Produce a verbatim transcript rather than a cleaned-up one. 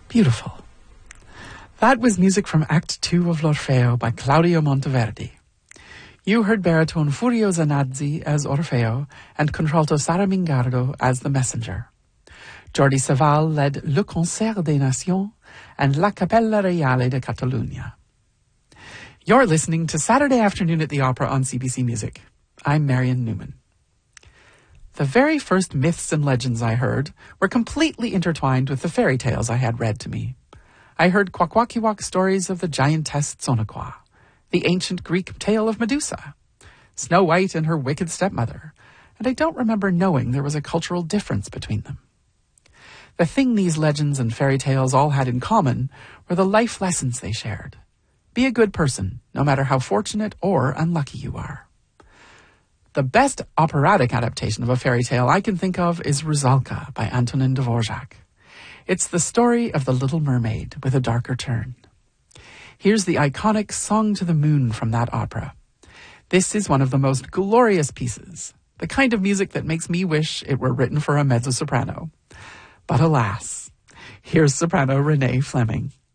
Beautiful. That was music from Act Two of L'Orfeo by Claudio Monteverdi. You heard baritone Furio Zanazzi as Orfeo and contralto Sara Mingardo as the messenger. Jordi Savall led Le Concert des Nations and La Cappella Reale de Catalunya. You're listening to Saturday Afternoon at the Opera on C B C Music. I'm Marion Newman. The very first myths and legends I heard were completely intertwined with the fairy tales I had read to me. I heard Kwakwakiwak stories of the giantess Tsonakwa, the ancient Greek tale of Medusa, Snow White and her wicked stepmother, and I don't remember knowing there was a cultural difference between them. The thing these legends and fairy tales all had in common were the life lessons they shared. Be a good person, no matter how fortunate or unlucky you are. The best operatic adaptation of a fairy tale I can think of is Rusalka by Antonin Dvorak. It's the story of the Little Mermaid with a darker turn. Here's the iconic Song to the Moon from that opera. This is one of the most glorious pieces, the kind of music that makes me wish it were written for a mezzo-soprano. But alas, here's soprano Renee Fleming.